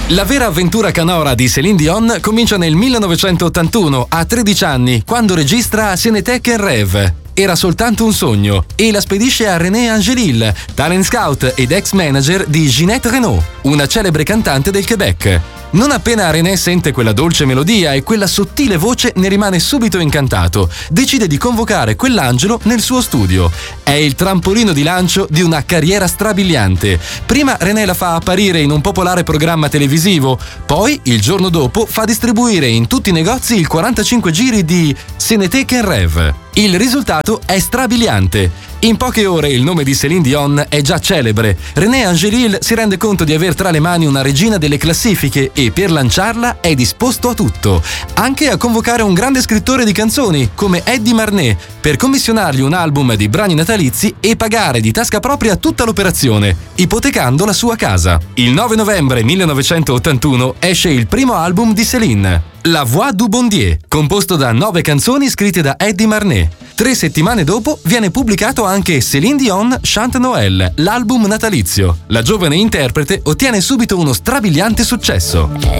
La vera avventura canora di Céline Dion comincia nel 1981, a 13 anni, quando registra Ce n'était qu'un rêve. Era soltanto un sogno, e la spedisce a René Angélil, talent scout ed ex manager di Ginette Renault, una celebre cantante del Quebec. Non appena René sente quella dolce melodia e quella sottile voce, ne rimane subito incantato. Decide di convocare quell'angelo nel suo studio. È il trampolino di lancio di una carriera strabiliante. Prima René la fa apparire in un popolare programma televisivo, poi il giorno dopo fa distribuire in tutti i negozi il 45 giri di Ce n'était qu'un rêve. Il risultato è strabiliante. In poche ore il nome di Céline Dion è già celebre. René Angélil si rende conto di aver tra le mani una regina delle classifiche e per lanciarla è disposto a tutto, anche a convocare un grande scrittore di canzoni come Eddie Marnet per commissionargli un album di brani natalizi e pagare di tasca propria tutta l'operazione, ipotecando la sua casa. Il 9 novembre 1981 esce il primo album di Céline, La Voix du Bon Dieu, composto da 9 canzoni scritte da Eddie Marnet. 3 settimane dopo viene pubblicato anche Céline Dion Chante Noël, l'album natalizio. La giovane interprete ottiene subito uno strabiliante successo.